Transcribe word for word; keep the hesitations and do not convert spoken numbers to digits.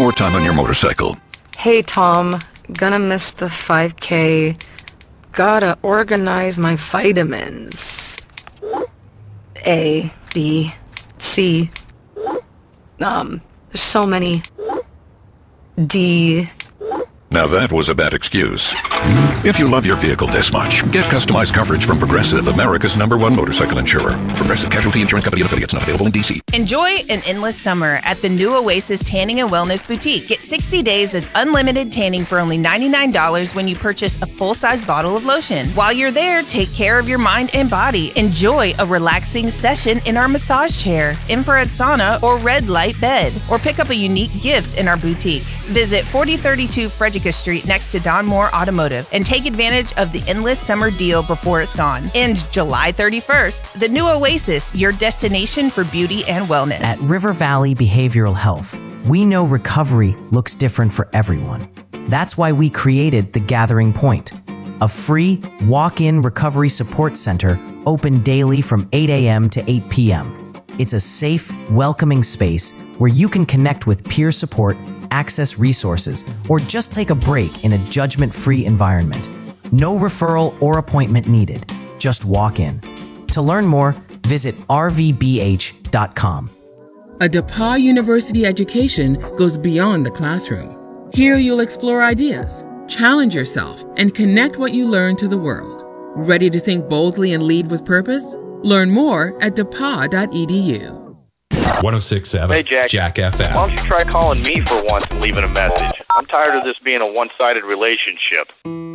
more time on your motorcycle. Hey, Tom. Gonna miss the five K. Gotta organize my vitamins. A, B, C. Um, there's so many. D. Now that was a bad excuse. If you love your vehicle this much, get customized coverage from Progressive, America's number one motorcycle insurer. Progressive Casualty Insurance Company and affiliates, not available in D C. Enjoy an endless summer at the new Oasis Tanning and Wellness Boutique. Get sixty days of unlimited tanning for only ninety-nine dollars when you purchase a full-size bottle of lotion. While you're there, take care of your mind and body. Enjoy a relaxing session in our massage chair, infrared sauna, or red light bed. Or pick up a unique gift in our boutique. Visit forty thirty-two Frederica Street next to Don Moore Automotive and take advantage of the endless summer deal before it's gone. Ends July thirty-first. The new Oasis, your destination for beauty and wellness. At River Valley Behavioral Health, we know recovery looks different for everyone. That's why we created The Gathering Point, a free walk-in recovery support center open daily from eight a.m. to eight p.m. It's a safe, welcoming space where you can connect with peer support, access resources, or just take a break in a judgment-free environment. No referral or appointment needed. Just walk in. To learn more, visit r v b h dot com. A DePauw University education goes beyond the classroom. Here you'll explore ideas, challenge yourself, and connect what you learn to the world. Ready to think boldly and lead with purpose? Learn more at depaw dot e d u. one oh six point seven Hey, Jack. Jack F M. Why don't you try calling me for once and leaving a message? I'm tired of this being a one-sided relationship.